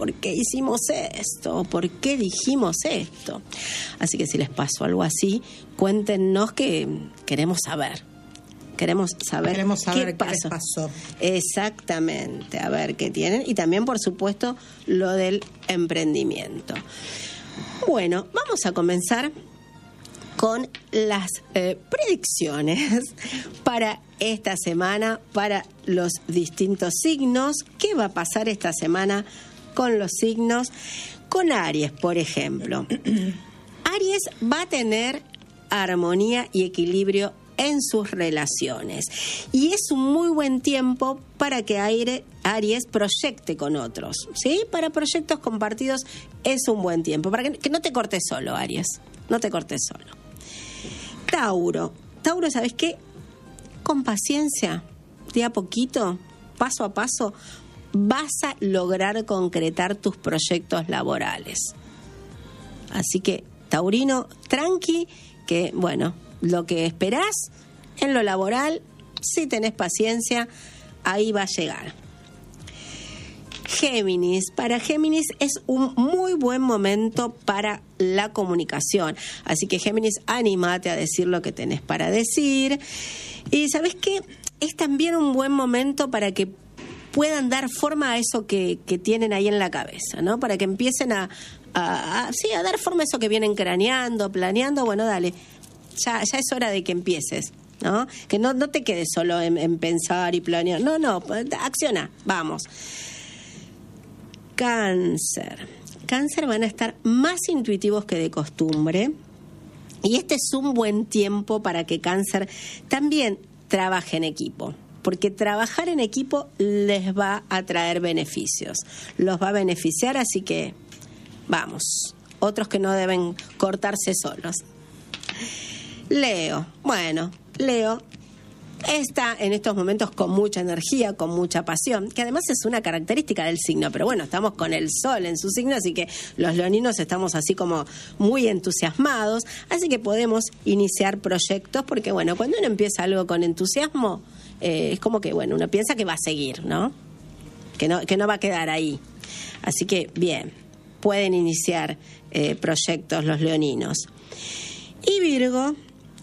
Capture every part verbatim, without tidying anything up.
¿por qué hicimos esto? ¿Por qué dijimos esto? Así que si les pasó algo así, cuéntenos que queremos saber. Queremos saber, Queremos saber qué, qué pasó. les pasó. Exactamente, a ver qué tienen. Y también, por supuesto, lo del emprendimiento. Bueno, vamos a comenzar con las eh, predicciones para esta semana, para los distintos signos. ¿Qué va a pasar esta semana con los signos? Con Aries, por ejemplo. Aries va a tener armonía y equilibrio en sus relaciones. Y es un muy buen tiempo para que Aries proyecte con otros, ¿sí? Para proyectos compartidos es un buen tiempo. Para que, que no te cortes solo, Aries. No te cortes solo. Tauro. Tauro, ¿sabes qué? Con paciencia, de a poquito, paso a paso, vas a lograr concretar tus proyectos laborales. Así que, taurino, tranqui, que, bueno, lo que esperás en lo laboral, si tenés paciencia, ahí va a llegar. Géminis. Para Géminis es un muy buen momento para la comunicación. Así que, Géminis, anímate a decir lo que tenés para decir. Y ¿sabés qué? Es también un buen momento para que puedan dar forma a eso que, que tienen ahí en la cabeza, ¿no? Para que empiecen a, a, a, sí, a dar forma a eso que vienen craneando, planeando. Bueno, dale. Ya, ya es hora de que empieces, ¿no? Que no, no te quedes solo en, en pensar y planear. No, no, acciona, vamos. Cáncer. Cáncer van a estar más intuitivos que de costumbre. Y este es un buen tiempo para que Cáncer también trabaje en equipo. Porque trabajar en equipo les va a traer beneficios. Los va a beneficiar, así que vamos. Otros que no deben cortarse solos. Leo, bueno, Leo está en estos momentos con mucha energía, con mucha pasión, que además es una característica del signo, pero bueno, estamos con el sol en su signo, así que los leoninos estamos así como muy entusiasmados, así que podemos iniciar proyectos, porque bueno, cuando uno empieza algo con entusiasmo, eh, es como que bueno, uno piensa que va a seguir, ¿no? Que no, que no va a quedar ahí. Así que bien, pueden iniciar eh, proyectos los leoninos. Y Virgo,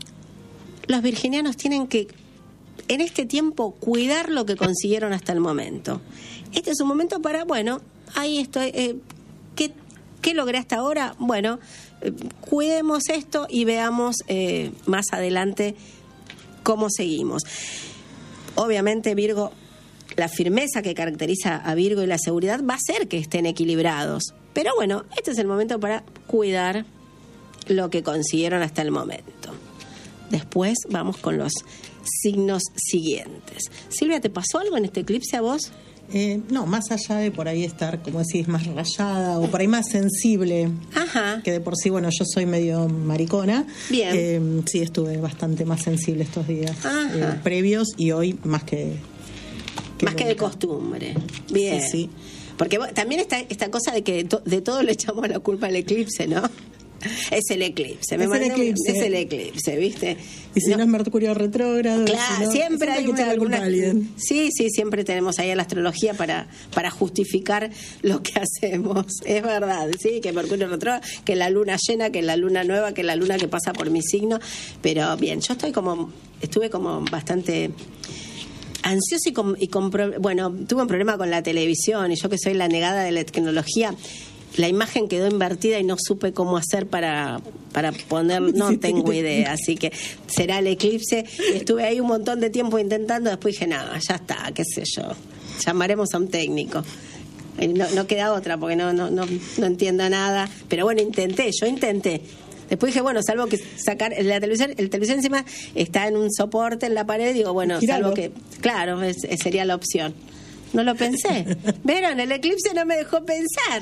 los virginianos tienen que, en este tiempo, cuidar lo que consiguieron hasta el momento. Este es un momento para, bueno, ahí estoy, eh, ¿qué, ¿qué logré hasta ahora? Bueno, eh, cuidemos esto y veamos eh, más adelante cómo seguimos. Obviamente, Virgo, la firmeza que caracteriza a Virgo y la seguridad va a hacer que estén equilibrados. Pero bueno, este es el momento para cuidar lo que consiguieron hasta el momento. Después vamos con los signos siguientes. Silvia, ¿te pasó algo en este eclipse a vos? Eh, no, más allá de por ahí estar, como decís, más rayada o por ahí más sensible. Ajá. Que de por sí, bueno, yo soy medio maricona. Bien. Eh, sí, estuve bastante más sensible estos días eh, previos y hoy más que... que más nunca. Que de costumbre. Bien. Sí, sí. Porque también está esta cosa de que to, de todo le echamos la culpa al eclipse, ¿no? Es el eclipse, me es, el eclipse. es el eclipse, ¿viste? Y si no, no es Mercurio retrógrado, claro, si no, siempre hay una, alguna, alguien. Sí, sí, siempre tenemos ahí a la astrología para para justificar lo que hacemos. Es verdad, sí, que Mercurio retrógrado, que la luna llena, que la luna nueva, que la luna que pasa por mi signo, pero bien, yo estoy como estuve como bastante ansiosa y con, y con bueno, tuve un problema con la televisión y yo que soy la negada de la tecnología. La imagen quedó invertida y no supe cómo hacer para, para poner, no tengo idea, así que será el eclipse. Estuve ahí un montón de tiempo intentando, después dije, nada, ya está, qué sé yo, llamaremos a un técnico. No, no queda otra porque no, no, no, no entiendo nada, pero bueno, intenté, yo intenté. Después dije, bueno, salvo que sacar la televisión, el televisión encima está en un soporte en la pared, digo, bueno, Giralo. salvo que, claro, es, es, sería la opción. No lo pensé. ¿Vieron? El eclipse no me dejó pensar.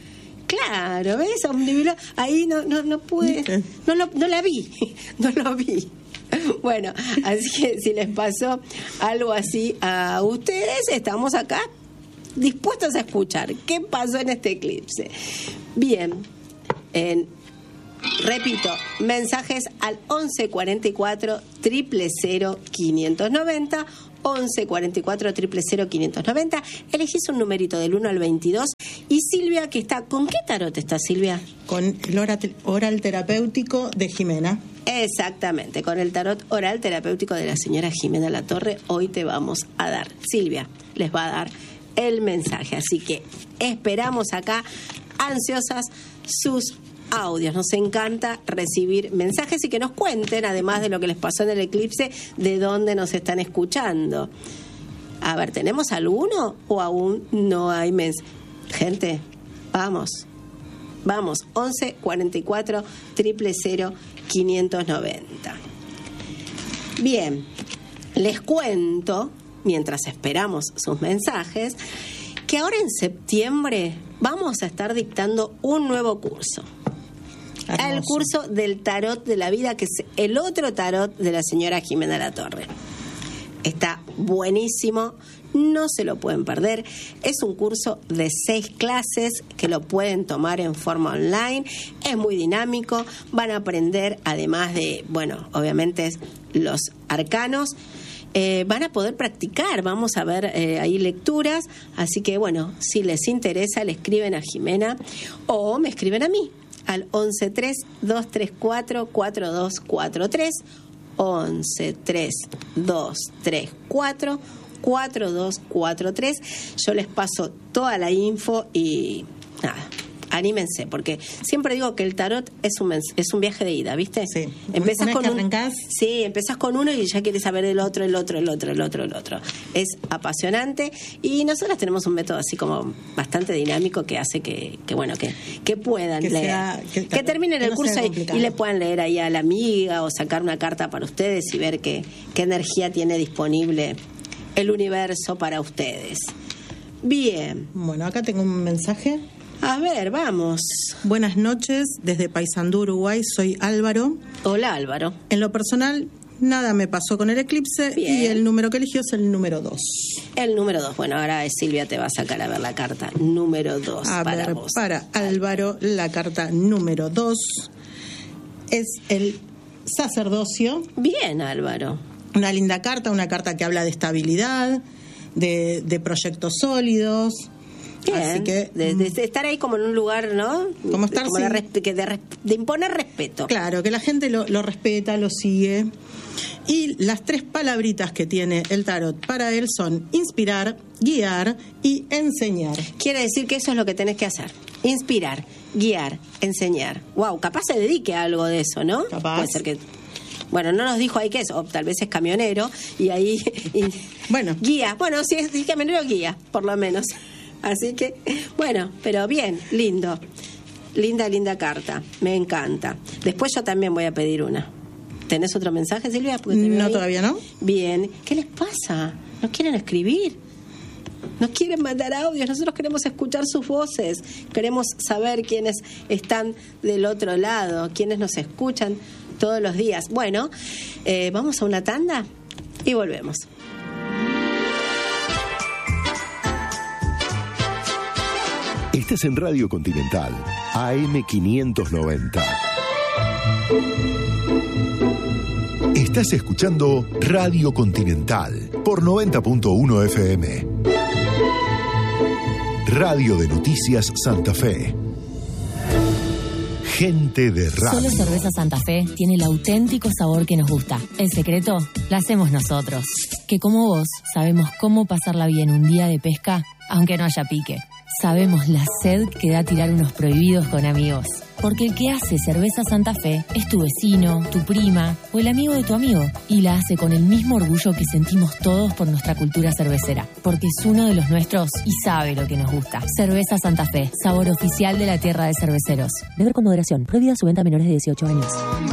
Claro, ¿ves? Omnibilo. Ahí no, no, no pude, no, lo, no la vi, no lo vi. Bueno, así que si les pasó algo así a ustedes, estamos acá dispuestos a escuchar qué pasó en este eclipse. Bien, en, repito, mensajes al once cuarenta y cuatro, cero cero cero, quinientos noventa once cuarenta y cuatro, cero cero cero, quinientos noventa. Elegís un numerito del uno al veintidós. Y Silvia, que está, ¿con qué tarot está Silvia? Con el oral, oral terapéutico de Jimena. Exactamente, con el tarot oral terapéutico de la señora Jimena Latorre. Hoy te vamos a dar, Silvia les va a dar el mensaje. Así que esperamos acá, ansiosas, sus audios. Nos encanta recibir mensajes y que nos cuenten, además de lo que les pasó en el eclipse, de dónde nos están escuchando. A ver, ¿tenemos alguno o aún no hay mensaje? Gente, vamos, vamos, once cuarenta y cuatro, cero cero cero, quinientos noventa. Bien, les cuento, mientras esperamos sus mensajes, que ahora en septiembre vamos a estar dictando un nuevo curso. Hermoso. El curso del tarot de la vida, que es el otro tarot de la señora Jimena Latorre. Está buenísimo, no se lo pueden perder. Es un curso de seis clases que lo pueden tomar en forma online. Es muy dinámico. Van a aprender, además de, bueno, obviamente los arcanos. Eh, van a poder practicar. Vamos a ver eh, ahí lecturas. Así que, bueno, si les interesa, le escriben a Jimena o me escriben a mí al once tres, dos tres cuatro, cuatro dos cuatro tres. once tres dos tres cuatro cuatro dos cuatro tres. Yo les paso toda la info y nada, anímense, porque siempre digo que el tarot es un es un viaje de ida, ¿viste? Sí. Empezás Una con que un, arrancás... sí, empezás con uno y ya quieres saber el otro, el otro, el otro, el otro, el otro. Es apasionante y nosotras tenemos un método así como bastante dinámico que hace que, que bueno, que, que puedan que leer, sea, que, que terminen que el no curso y, y le puedan leer ahí a la amiga o sacar una carta para ustedes y ver qué, qué energía tiene disponible el universo para ustedes. Bien. Bueno, acá tengo un mensaje. A ver, vamos. Buenas noches, desde Paysandú, Uruguay, soy Álvaro. Hola, Álvaro. En lo personal, nada me pasó con el eclipse. Bien. Y el número que eligió es el número dos. El número dos. Bueno, ahora Silvia te va a sacar a ver la carta número dos a para ver, vos. Para Álvaro, la carta número dos es el sacerdocio. Bien, Álvaro. Una linda carta, una carta que habla de estabilidad, de, de proyectos sólidos. Bien, así que de, de, de estar ahí como en un lugar, ¿no? Como estar como sí. de, resp- que de, de imponer respeto. Claro, que la gente lo, lo respeta, lo sigue. Y las tres palabritas que tiene el tarot para él son inspirar, guiar y enseñar. Quiere decir que eso es lo que tenés que hacer. Inspirar, guiar, enseñar. Wow, capaz se dedique a algo de eso, ¿no? Capaz. Puede ser que... Bueno, no nos dijo ahí qué es, o tal vez es camionero y ahí... Y, bueno. Guía. Bueno, si es, si es camionero, guía, por lo menos. Así que, bueno, pero bien, lindo. Linda, linda carta. Me encanta. Después yo también voy a pedir una. ¿Tenés otro mensaje, Silvia? No, todavía no. Bien. ¿Qué les pasa? ¿No quieren escribir? ¿No quieren mandar audios? Nosotros queremos escuchar sus voces. Queremos saber quiénes están del otro lado, quiénes nos escuchan todos los días. Bueno, eh, vamos a una tanda y volvemos. Estás en Radio Continental, A M quinientos noventa. Estás escuchando Radio Continental por noventa punto uno F M. Radio de Noticias Santa Fe. Gente de radio. Solo Cerveza Santa Fe tiene el auténtico sabor que nos gusta. El secreto lo hacemos nosotros, que como vos sabemos cómo pasarla bien un día de pesca, aunque no haya pique. Sabemos la sed que da tirar unos prohibidos con amigos. Porque el que hace Cerveza Santa Fe es tu vecino, tu prima o el amigo de tu amigo. Y la hace con el mismo orgullo que sentimos todos por nuestra cultura cervecera. Porque es uno de los nuestros y sabe lo que nos gusta. Cerveza Santa Fe, sabor oficial de la tierra de cerveceros. Beber con moderación. Prohibida su venta a menores de dieciocho años.